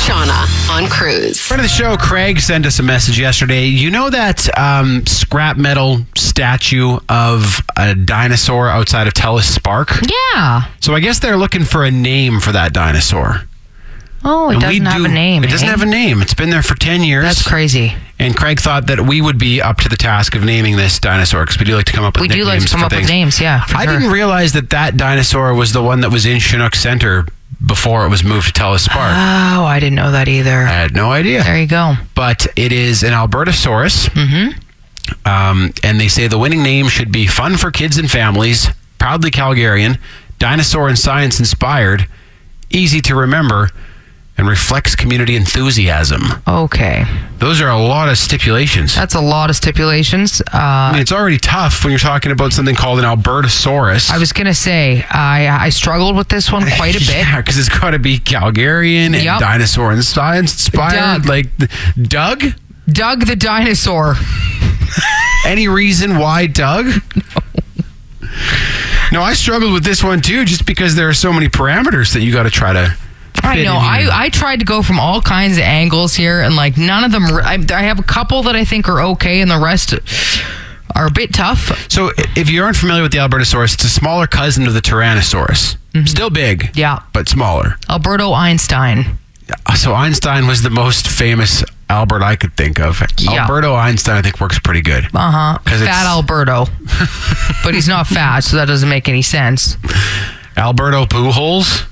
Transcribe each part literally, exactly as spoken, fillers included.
Shauna on Cruise. Friend of the show, Craig, sent us a message yesterday. You know that um, scrap metal statue of a dinosaur outside of Telus Spark? Yeah. So I guess they're looking for a name for that dinosaur. Oh, it And we doesn't have do- a name. It doesn't eh? have a name. It's been there for ten years. That's crazy. And Craig thought that we would be up to the task of naming this dinosaur because we do like to come up with We nicknames do like to come for up things. with names, yeah. For I sure. didn't realize that that dinosaur was the one that was in Chinook Center before it was moved to Telus Spark. Oh, I didn't know that either. I had no idea. There you go. But it is an Albertosaurus. Mm-hmm. Um, and they say the winning name should be fun for kids and families, proudly Calgarian, dinosaur and science inspired, easy to remember, and reflects community enthusiasm. Okay. Those are a lot of stipulations. That's a lot of stipulations. Uh, I mean, it's already tough when you're talking about something called an Albertosaurus. I was going to say, I I struggled with this one quite a bit. Yeah, because it's got to be Calgarian and Yep. dinosaur and science inspired. Doug. Like, Doug? Doug the dinosaur. Any reason why Doug? No. No, I struggled with this one too, just because there are so many parameters that you got to try to. I fit know. in here. I, I tried to go from all kinds of angles here, and like none of them. I, I have a couple that I think are okay, and the rest are a bit tough. So, if you aren't familiar with the Albertosaurus, it's a smaller cousin of the Tyrannosaurus. Mm-hmm. Still big, Yeah. but smaller. Alberto Einstein. So Einstein was the most famous Albert I could think of. Yeah. Alberto Einstein, I think, works pretty good. Uh huh. 'Cause it's- Fat Alberto, but he's not fat, so that doesn't make any sense. Alberto Pujols.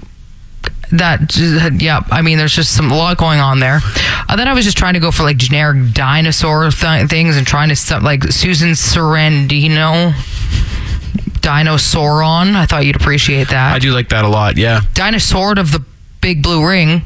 That just, yeah, I mean, there's just some a lot going on there. Uh, then I was just trying to go for like generic dinosaur th- things and trying to stuff like Susan Sarandino, Dinosauron. I thought you'd appreciate that. I do like that a lot, yeah. Dinosaur of the Big Blue Ring.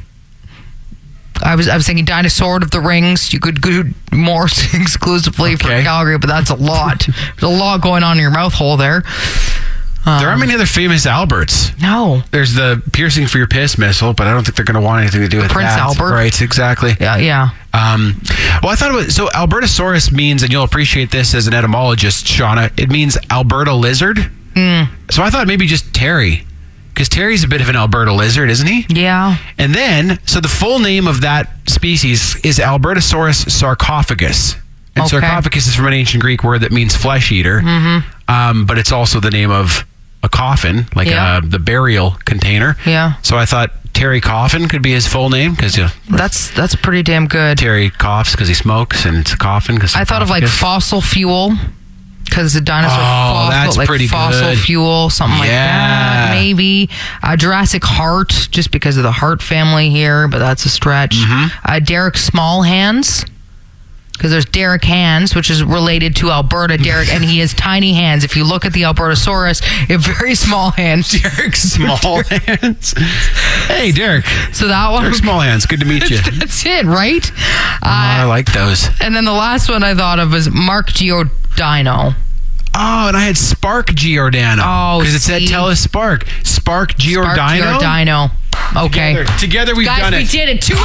I was I was thinking Dinosaur of the Rings. You could go more exclusively for Okay. Calgary, but that's a lot. There's a lot going on in your mouth hole there. There aren't many other famous Alberts. No. There's the piercing for your piss missile, but I don't think they're going to want anything to do with Prince that. Albert. Right, exactly. Yeah, yeah. Um, well, I thought it was, so Albertosaurus means, and you'll appreciate this as an etymologist, Shauna, it means Alberta lizard. Mm. So I thought maybe just Terry, because Terry's a bit of an Alberta lizard, isn't he? Yeah. And then, so the full name of that species is Albertosaurus sarcophagus. And Okay. sarcophagus is from an ancient Greek word that means flesh eater. Mm-hmm. Um, but it's also the name of a coffin, like Yeah. uh, the burial container. Yeah. So I thought Terry Coffin could be his full name, because you know, That's that's pretty damn good. Terry coughs because he smokes, and it's a coffin. Cause I thought of like sarcophagus. fossil fuel because the dinosaur Oh, fossil, that's like pretty fossil good. fuel, something like Yeah. that. Maybe uh, Jurassic Heart, just because of the Heart family here, but that's a stretch. Mm-hmm. Uh, Derek Smallhands. Because there's Derek Hands, which is related to Alberta Derek, and he has tiny hands. If you look at the Albertosaurus, you have very small hands. Derek Small Hands. Hey, Derek. So that one, Derek Small Hands. Good to meet you. that's it, right? Oh, I Uh, like those. and then the last one I thought of was Mark Giordano. Oh, and I had Spark Giordano. Oh, because it said see? tell us Spark. Spark Giordano. Mark Giordano. Okay. Together, Together we've Guys, done it. we did it. Two